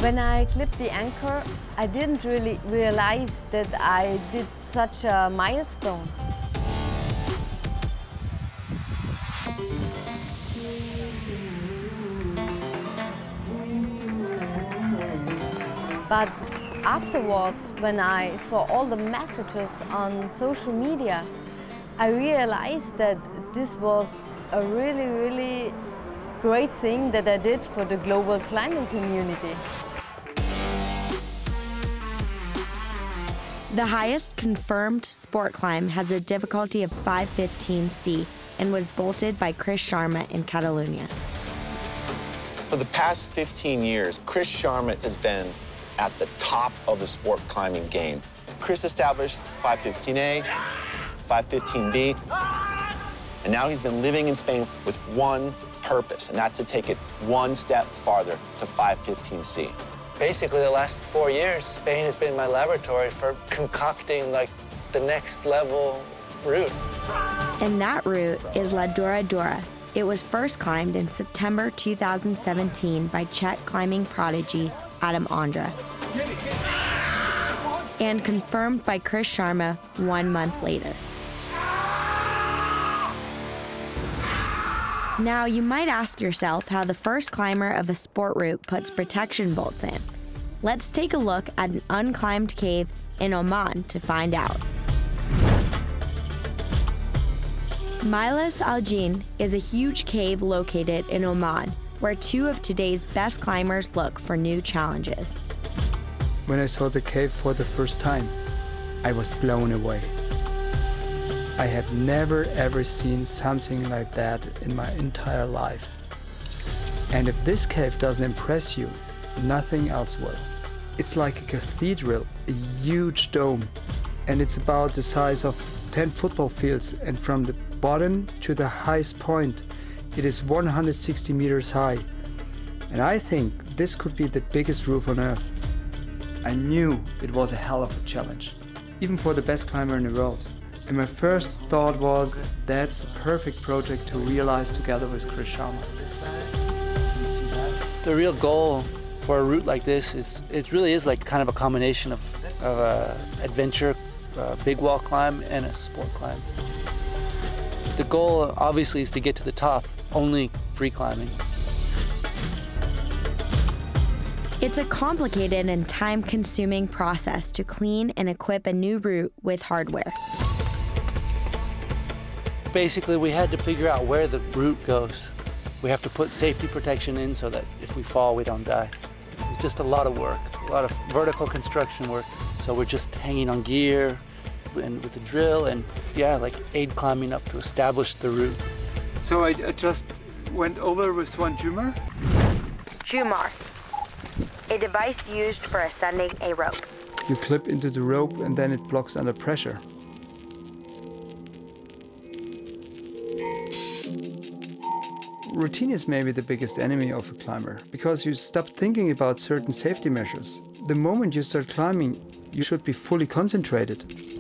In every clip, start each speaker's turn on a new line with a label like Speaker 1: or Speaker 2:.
Speaker 1: When I clipped the anchor, I didn't really realize that I did such a milestone. But afterwards, when I saw all the messages on social media, I realized that this was a really, really great thing that I did for the global climbing community.
Speaker 2: The highest confirmed sport climb has a difficulty of 515C and was bolted by Chris Sharma in Catalonia.
Speaker 3: For the past 15 years, Chris Sharma has been at the top of the sport climbing game. Chris established 515A, 515B, and now he's been living in Spain with one purpose, and that's to take it one step farther to 515C.
Speaker 4: Basically, the last 4 years, Spain has been my laboratory for concocting like the next level route.
Speaker 2: And that route is La Dura Dura. It was first climbed in September 2017 by Czech climbing prodigy Adam Ondra, and confirmed by Chris Sharma 1 month later. Now, you might ask yourself how the first climber of a sport route puts protection bolts in. Let's take a look at an unclimbed cave in Oman to find out. Milas Al Jin is a huge cave located in Oman, where two of today's best climbers look for new challenges.
Speaker 5: When I saw the cave for the first time, I was blown away. I had never ever seen something like that in my entire life. And if this cave doesn't impress you, nothing else will. It's like a cathedral, a huge dome, and it's about the size of 10 football fields, and from the bottom to the highest point, it is 160 meters high. And I think this could be the biggest roof on Earth. I knew it was a hell of a challenge, even for the best climber in the world. And my first thought was, that's a perfect project to realize together with Chris Sharma.
Speaker 4: The real goal for a route like this is, it really is like kind of a combination of a adventure, big wall climb, and a sport climb. The goal obviously is to get to the top, only free climbing.
Speaker 2: It's a complicated and time-consuming process to clean and equip a new route with hardware.
Speaker 4: Basically, we had to figure out where the route goes. We have to put safety protection in so that if we fall, we don't die. It's just a lot of work, a lot of vertical construction work. So we're just hanging on gear and with the drill and, yeah, like aid climbing up to establish the route.
Speaker 5: So I just went over with one Jumar?
Speaker 2: Jumar, a device used for ascending a rope.
Speaker 5: You clip into the rope and then it blocks under pressure. Routine is maybe the biggest enemy of a climber, because you stop thinking about certain safety measures. The moment you start climbing, you should be fully concentrated.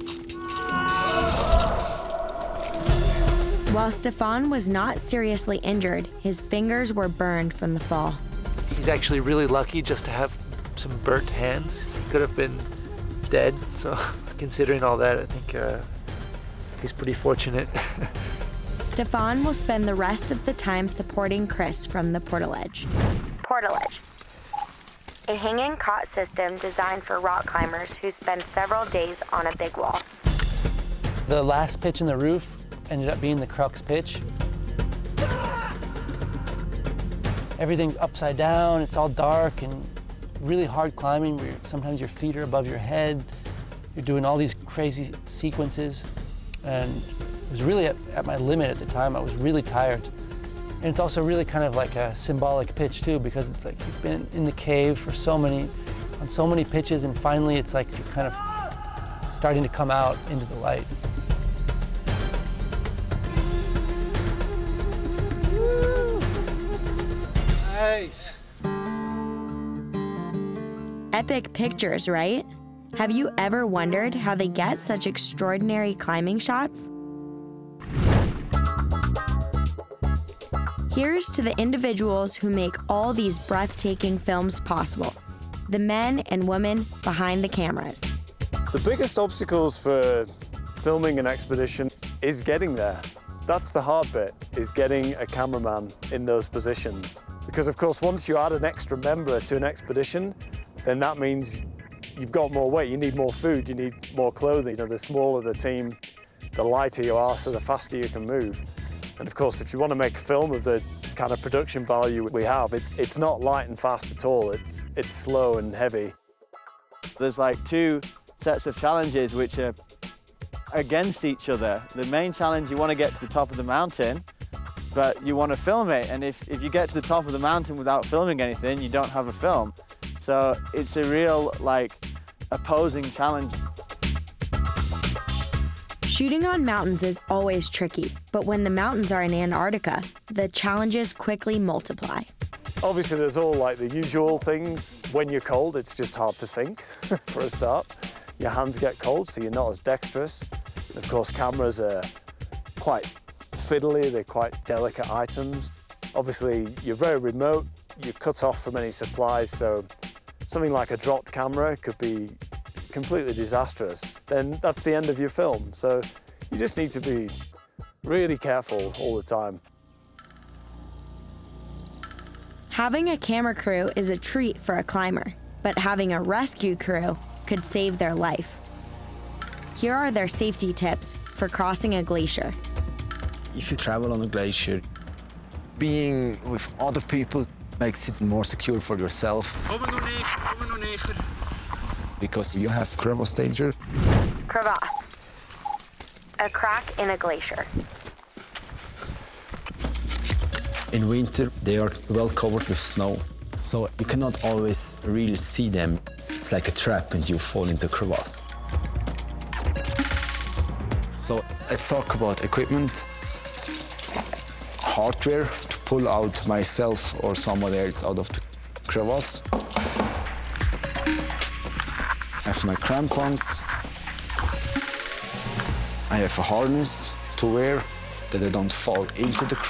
Speaker 2: While Stefan was not seriously injured, his fingers were burned from the fall.
Speaker 4: He's actually really lucky just to have some burnt hands. He could have been dead, so considering all that, I think he's pretty fortunate.
Speaker 2: Stefan will spend the rest of the time supporting Chris from the portaledge. Portaledge, a hanging cot system designed for rock climbers who spend several days on a big wall.
Speaker 4: The last pitch in the roof ended up being the crux pitch. Everything's upside down, it's all dark and really hard climbing where sometimes your feet are above your head. You're doing all these crazy sequences, and it was really at my limit at the time. I was really tired. And it's also really kind of like a symbolic pitch too, because it's like you've been in the cave for on so many pitches, and finally it's like you're kind of starting to come out into the light. Woo! Nice.
Speaker 2: Epic pictures, right? Have you ever wondered how they get such extraordinary climbing shots? Here's to the individuals who make all these breathtaking films possible. the men and women behind the cameras.
Speaker 6: The biggest obstacles for filming an expedition is getting there. That's the hard bit, is getting a cameraman in those positions. Because of course, once you add an extra member to an expedition, then that means you've got more weight, you need more food, you need more clothing. You know, the smaller the team, the lighter you are, so the faster you can move. And of course, if you want to make a film of the kind of production value we have, it's not light and fast at all, it's slow and heavy.
Speaker 7: There's like two sets of challenges which are against each other. The main challenge, you want to get to the top of the mountain, but you want to film it, and if you get to the top of the mountain without filming anything, you don't have a film. So it's a real, like, opposing challenge.
Speaker 2: Shooting on mountains is always tricky, but when the mountains are in Antarctica, the challenges quickly multiply.
Speaker 6: Obviously, there's all like the usual things. When you're cold, it's just hard to think, for a start. Your hands get cold, so you're not as dexterous. Of course, cameras are quite fiddly, they're quite delicate items. Obviously, you're very remote, you're cut off from any supplies, so something like a dropped camera could be completely disastrous. Then that's the end of your film. So you just need to be really careful all the time.
Speaker 2: Having a camera crew is a treat for a climber, but having a rescue crew could save their life. Here are their safety tips for crossing a glacier.
Speaker 8: If you travel on a glacier, being with other people makes it more secure for yourself. Because you have crevasse danger.
Speaker 2: Crevasse, a crack in a glacier.
Speaker 8: In winter, they are well covered with snow, so you cannot always really see them. It's like a trap and you fall into crevasse. So let's talk about equipment. Hardware to pull out myself or someone else out of the crevasse. I have my crampons. I have a harness to wear that I don't fall into the crevasse.